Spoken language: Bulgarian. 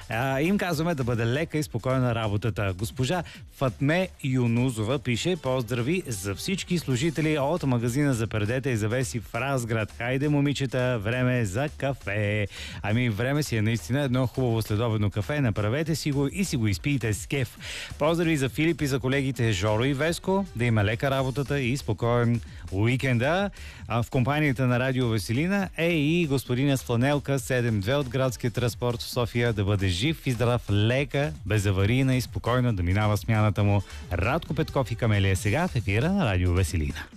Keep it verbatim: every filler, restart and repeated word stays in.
А, им казваме да бъде лека и спокойна работата. Госпожа Фатме Юнузова пише: поздрави за всички служители от магазина за пердета и завеси в Разград. Хайде, момичета, време е за кафе. Ами, време си е наистина едно хубаво следобедно кафе. Направете си го и си го изпийте с кеф. Поздрави за Филип и за колегите Жоро и Веско. Да има лека работата и спокоен уикенда. А в компанията на Радио Веселина е и господина с фланелка седем две от градския транспорт в София. Да бъде жив и здрав, лека, безаварийна и спокойно да минава смяната му. Радко Петков и Камелия сега в ефира на Радио Веселина.